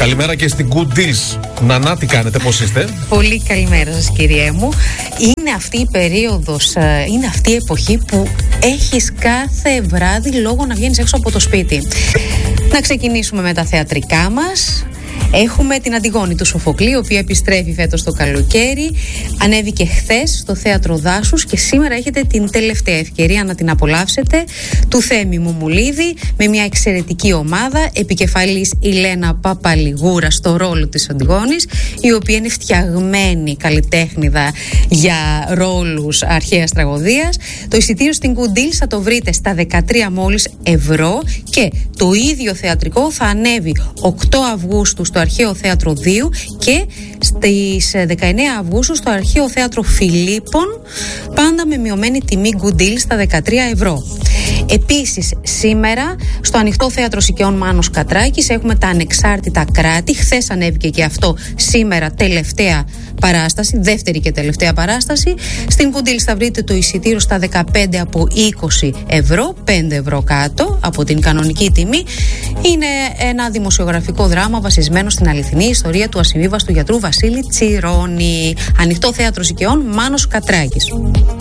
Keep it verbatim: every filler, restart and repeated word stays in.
Καλημέρα και στην Good Deals. Νανά, τι κάνετε, πώς είστε? Πολύ καλημέρα σας, κυριέ μου. Είναι αυτή η περίοδος, είναι αυτή η εποχή που έχεις κάθε βράδυ λόγο να βγαίνεις έξω από το σπίτι. Να ξεκινήσουμε με τα θεατρικά μας. Έχουμε την Αντιγόνη του Σοφοκλή, η οποία επιστρέφει φέτος το καλοκαίρι. Ανέβηκε χθες στο Θέατρο Δάσους και σήμερα έχετε την τελευταία ευκαιρία να την απολαύσετε. Του Θέμη Μουμουλίδη, με μια εξαιρετική ομάδα, επικεφαλής η Λένα Παπαλιγούρα στο ρόλο της Αντιγόνης, η οποία είναι φτιαγμένη καλλιτέχνηδα για ρόλους αρχαίας τραγωδίας. Το εισιτήριο στην Good Deals θα το βρείτε στα δεκατρία μόλις ευρώ και το ίδιο θεατρικό θα ανέβει οκτώ Αυγούστου στο Αρχαίο Θέατρο δύο και στις δεκαεννέα Αυγούστου στο Αρχαίο Θέατρο Φιλίππων, πάντα με μειωμένη τιμή Good Deals στα δεκατρία ευρώ. Επίσης, σήμερα στο Ανοιχτό Θέατρο Σικαιών Μάνος Κατράκης έχουμε τα Ανεξάρτητα Κράτη. Χθες ανέβηκε και αυτό, σήμερα τελευταία παράσταση, δεύτερη και τελευταία παράσταση. Στην Good Deals θα βρείτε το εισιτήριο στα δεκαπέντε από είκοσι ευρώ, πέντε ευρώ κάτω από την κανονική τιμή. Είναι ένα δημοσιογραφικό δράμα βασισμένο στην αληθινή ιστορία του ασυμβίβαστου γιατρού Βασίλη Τσιρόνη. Ανοιχτό Θέατρο Σικαιών Μάνος Κατράκης.